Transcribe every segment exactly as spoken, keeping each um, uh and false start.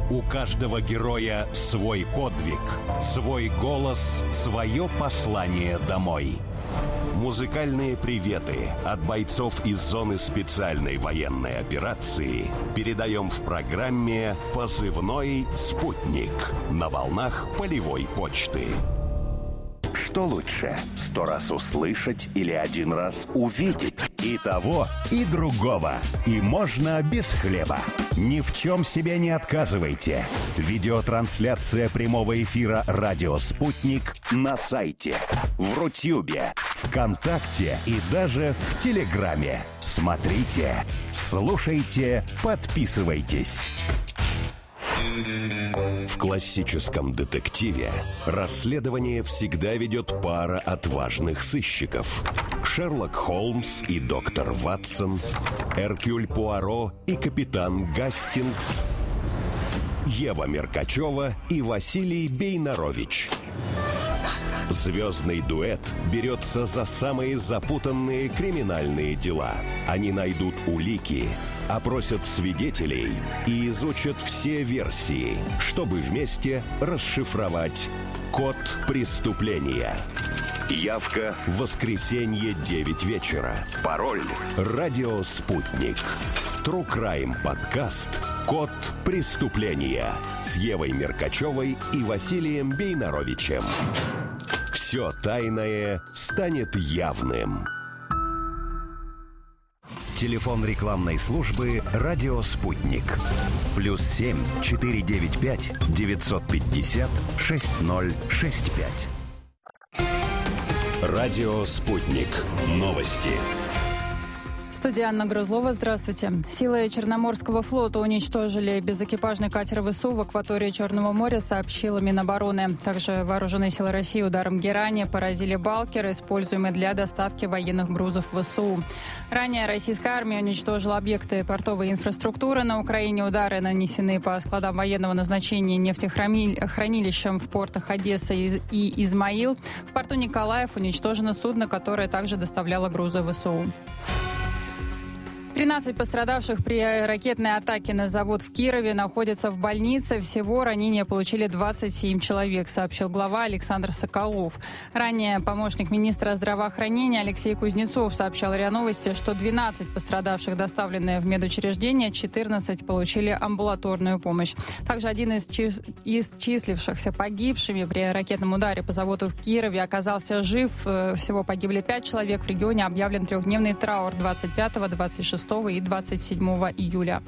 У каждого героя свой подвиг, свой голос, свое послание домой. Музыкальные приветы от бойцов из зоны специальной военной операции передаем в программе «Позывной спутник» на волнах полевой почты. Что лучше, сто раз услышать или один раз увидеть? И того, и другого. И можно без хлеба. Ни в чем себе не отказывайте. Видеотрансляция прямого эфира «Радио Спутник» на сайте, в Рутюбе, ВКонтакте и даже в Телеграме. Смотрите, слушайте, подписывайтесь. В классическом детективе расследование всегда ведет пара отважных сыщиков. Шерлок Холмс и доктор Ватсон, Эркюль Пуаро и капитан Гастингс, Ева Меркачева и Василий Бейнарович. Звездный дуэт берется за самые запутанные криминальные дела. Они найдут улики, опросят свидетелей и изучат все версии, чтобы вместе расшифровать код преступления. Явка в воскресенье девять вечера. Пароль «Радио Спутник». True Crime подкаст «Код преступления» с Евой Меркачевой и Василием Бейнаровичем. Все тайное станет явным. Телефон рекламной службы «Радио Спутник». Плюс семь четыре девять пять девятьсот пятьдесят шесть ноль шесть пять. «Радио Спутник». Новости. Студия Анна Грызлова. Здравствуйте. Силы Черноморского флота уничтожили безэкипажный катер ВСУ в акватории Черного моря, сообщила Минобороны. Также вооруженные силы России ударом Герани поразили балкер, используемый для доставки военных грузов ВСУ. Ранее российская армия уничтожила объекты портовой инфраструктуры на Украине. Удары нанесены по складам военного назначения, нефтехранилищам в портах Одесса и Измаил. В порту Николаев уничтожено судно, которое также доставляло грузы ВСУ. тринадцать пострадавших при ракетной атаке на завод в Кирове находятся в больнице. Всего ранения получили двадцать семь человек, сообщил глава Александр Соколов. Ранее помощник министра здравоохранения Алексей Кузнецов сообщал РИА Новости, что двенадцать пострадавших доставлены в медучреждение, четырнадцать получили амбулаторную помощь. Также один из, чис... из числившихся погибшими при ракетном ударе по заводу в Кирове оказался жив. Всего погибли пять человек. В регионе объявлен трехдневный траур двадцать пятого, двадцать шестого и двадцать седьмого июля.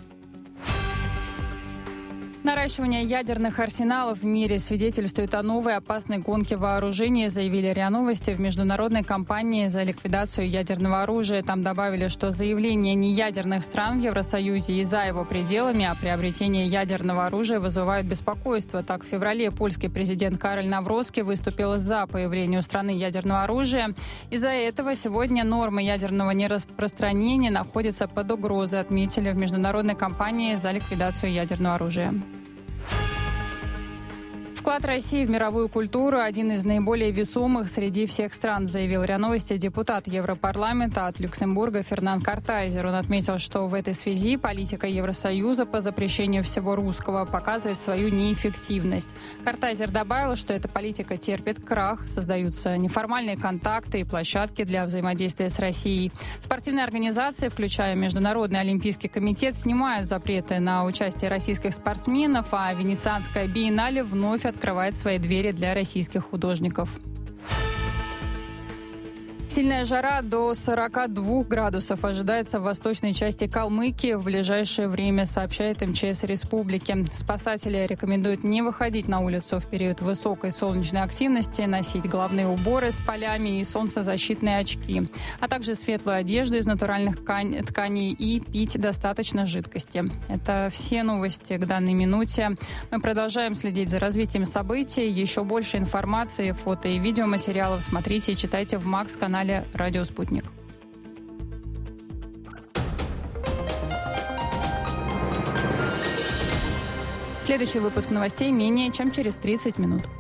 Наращивание ядерных арсеналов в мире свидетельствует о новой опасной гонке вооружений, заявили РИА Новости в международной кампании за ликвидацию ядерного оружия. Там добавили, что заявления неядерных стран в Евросоюзе и за его пределами о приобретении ядерного оружия вызывают беспокойство. Так, в феврале польский президент Кароль Навроцкий выступил за появление у страны ядерного оружия. Из-за этого сегодня нормы ядерного нераспространения находятся под угрозой, отметили в международной кампании за ликвидацию ядерного оружия. Вклад России в мировую культуру – один из наиболее весомых среди всех стран, заявил РИА Новости депутат Европарламента от Люксембурга Фернан Картайзер. Он отметил, что в этой связи политика Евросоюза по запрещению всего русского показывает свою неэффективность. Картайзер добавил, что эта политика терпит крах, создаются неформальные контакты и площадки для взаимодействия с Россией. Спортивные организации, включая Международный олимпийский комитет, снимают запреты на участие российских спортсменов, а Венецианская биеннале вновь открывает свои двери для российских художников. Сильная жара до сорока двух градусов ожидается в восточной части Калмыкии в ближайшее время, сообщает эм че эс республики. Спасатели рекомендуют не выходить на улицу в период высокой солнечной активности, носить головные уборы с полями и солнцезащитные очки, а также светлую одежду из натуральных тканей и пить достаточно жидкости. Это все новости к данной минуте. Мы продолжаем следить за развитием событий. Еще больше информации, фото и видеоматериалов смотрите и читайте в Макс-канале «Радио Спутник». Следующий выпуск новостей менее чем через тридцать минут.